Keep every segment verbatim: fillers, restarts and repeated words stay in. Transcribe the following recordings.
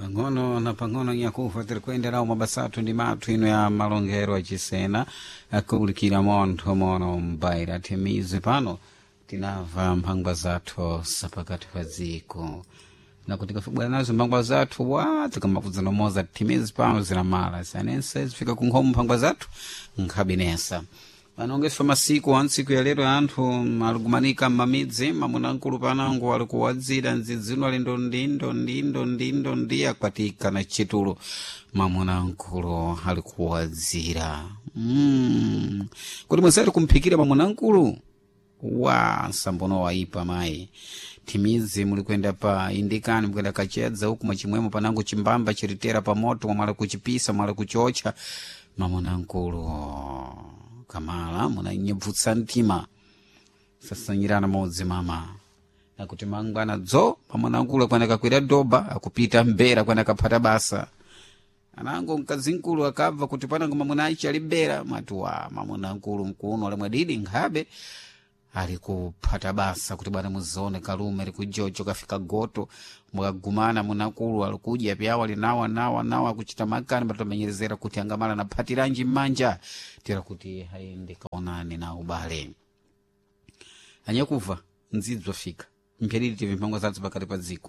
Pangono na pangono nyakufa tirikwendera umabasatu ndi mathu ino ya malongero achisena akubulikira montho mono mbaira temize pano tinava mphangwa zathu sapakati pa dziko nakuti kafibwera nazo mphangwa zathu wa tikamapuzana moza timizi pano zilamala sanense zifika kunkhomo mphangwa zathu nkhabinesa panongeso masiku antsiku ya lero anthu alikumanika mmamidzi mamunankulu panango alikuwadzira nzidzino ali ndondindo ndindo ndindo ndi akwatika na chitulo mamunankulu alikuwadzira mm. kuti mwenzati kumphikira mamunankulu wa sambono waipa mayi timizi mulikwenda pa indikani mukwenda kachedza huku machimwemo panango chimbamba chiritera pa moto mwamala kuchipisa mwala kuchocha mamunankulu kamala munanyebvutsa mtima sasanyirana modzi mama nakuti mangwana dzo pamunankulu kwenda kakwira doba akupita mbera kwenda kaphata basa anango mkazinkulu akabva kuti panango mamunachi alibera mwati wa mamunankulu mkuno alemwe didi nkhabe ali kuphata basa kuti bwana muzone kalume ali kujojo kafika goto mwagumana munankulu alikudya pyawo alinawa nawa nawa akuchita makani batamenyerezera kuti angamala na phatiranji mmanja tira kuti haende kaonani na ubale anyakuva nzidzo fika mpheriri tive mphangwa zathu pakati pa dziko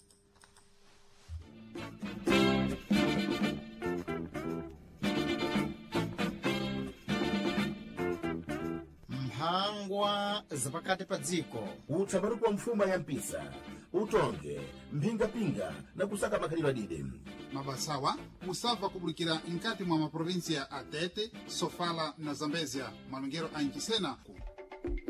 mphangwa zapakati pa dziko utsapato kwa mfuma ya mpisa utonge mpingapinga na kusaka makhalidwe adide mabasawa musava kubulikira nkati mwa maprovinsia ya Tete, Sofala na Zambezia malongero a Nkisena.